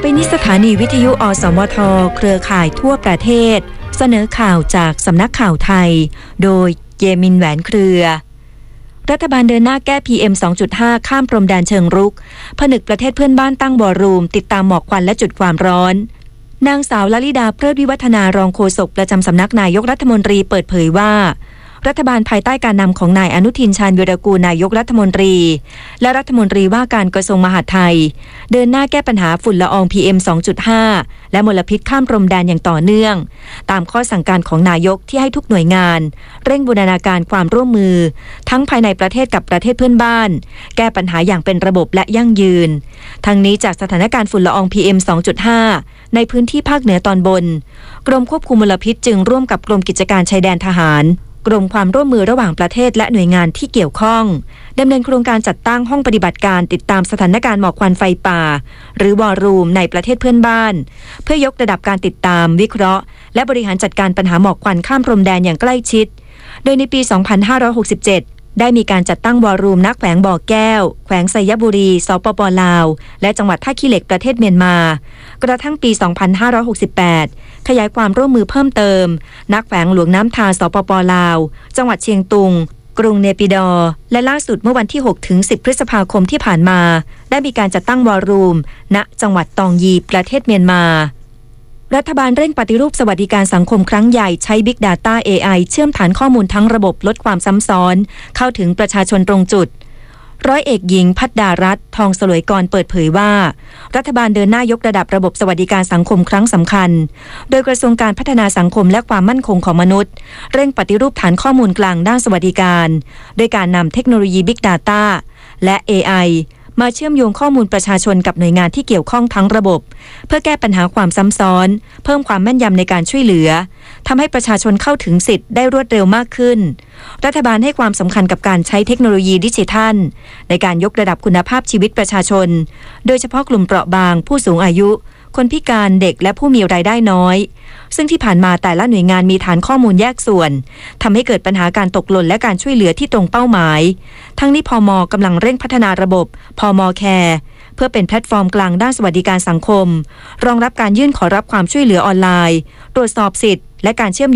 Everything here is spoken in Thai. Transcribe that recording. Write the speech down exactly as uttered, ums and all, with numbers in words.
ไปนี้สถานีวิทยุอสมทเครือข่ายทั่วประเทศเสนอข่าวจากสำนักข่าวไทยโดยเยมินแหวนเครือรัฐบาลเดินหน้าแก้ พี เอ็ม สองจุดห้า ข้ามพรมแดนเชิงรุกผนึกประเทศเพื่อนบ้านตั้งวอรูมติดตามหมอกควันและจุดความร้อนนางสาวลลิดาเพลิดวิวัฒนารองโฆษกประจำสำนักนายกรัฐมนตรีเปิดเผยว่ารัฐบาลภายใต้การนำของนายอนุทินชาญวีรกูลนายกรัฐมนตรีและรัฐมนตรีว่าการกระทรวงมหาดไทยเดินหน้าแก้ปัญหาฝุ่นละออง พี เอ็ม สองจุดห้า และมลพิษข้ามพรมแดนอย่างต่อเนื่องตามข้อสั่งการของนายกที่ให้ทุกหน่วยงานเร่งบูรณาการความร่วมมือทั้งภายในประเทศกับประเทศเพื่อนบ้านแก้ปัญหาอย่างเป็นระบบและยั่งยืนทั้งนี้จากสถานการณ์ฝุ่นละออง พี เอ็ม สองจุดห้า ในพื้นที่ภาคเหนือตอนบนกรมควบคุมมลพิษจึงร่วมกับกรมกิจการชายแดนทหารกรมความร่วมมือระหว่างประเทศและหน่วยงานที่เกี่ยวข้องดำเนินโครงการจัดตั้งห้องปฏิบัติการติดตามสถานการณ์หมอกควันไฟป่าหรือวอรูมในประเทศเพื่อนบ้านเพื่อยกระดับการติดตามวิเคราะห์และบริหารจัดการปัญหาหมอกควันข้ามพรมแดนอย่างใกล้ชิดโดยในปี สองพันห้าร้อยหกสิบเจ็ด ได้มีการจัดตั้งวอรูมณแขวงบ่อแก้วแขวงไซยบุรีสปป.ลาวและจังหวัดท่าขี้เหล็กประเทศเมียนมากระทั่งปี สองพันห้าร้อยหกสิบแปด ขยายความร่วมมือเพิ่มเติมณแขวงหลวงน้ำทาสปป.ลาวจังหวัดเชียงตุงกรุงเนปิดอร์และล่าสุดเมื่อวันที่ หกถึงสิบ พฤษภาคมที่ผ่านมาได้มีการจัดตั้งวอรูมณจังหวัดตองยีประเทศเมียนมารัฐบาลเร่งปฏิรูปสวัสดิการสังคมครั้งใหญ่ใช้ Big Data เอ ไอ เชื่อมฐานข้อมูลทั้งระบบลดความซ้ำซ้อนเข้าถึงประชาชนตรงจุดร้อยเอกหญิงภัทดารัตน์ทองสลวยกรเปิดเผยว่ารัฐบาลเดินหน้ายกระดับระบบสวัสดิการสังคมครั้งสำคัญโดยกระทรวงการพัฒนาสังคมและความมั่นคงของมนุษย์เร่งปฏิรูปฐานข้อมูลกลางด้านสวัสดิการโดยการนำเทคโนโลยี Big Data และ เอ ไอมาเชื่อมโยงข้อมูลประชาชนกับหน่วยงานที่เกี่ยวข้องทั้งระบบเพื่อแก้ปัญหาความซ้ำซ้อนเพิ่มความแม่นยำในการช่วยเหลือทำให้ประชาชนเข้าถึงสิทธิ์ได้รวดเร็วมากขึ้นรัฐบาลให้ความสำคัญกับการใช้เทคโนโลยีดิจิทัลในการยกระดับคุณภาพชีวิตประชาชนโดยเฉพาะกลุ่มเปราะบางผู้สูงอายุคนพิการเด็กและผู้มีรายได้น้อยซึ่งที่ผ่านมาแต่ละหน่วยงานมีฐานข้อมูลแยกส่วนทำให้เกิดปัญหาการตกหล่นและการช่วยเหลือที่ตรงเป้าหมายทั้งนี้พม.กำลังเร่งพัฒนาระบบพม.แคร์เพื่อเป็นแพลตฟอร์มกลางด้านสวัสดิการสังคมรองรับการยื่นขอรับความช่วยเหลือออนไลน์ตรวจสอบสิทธิ์และการเชื่อม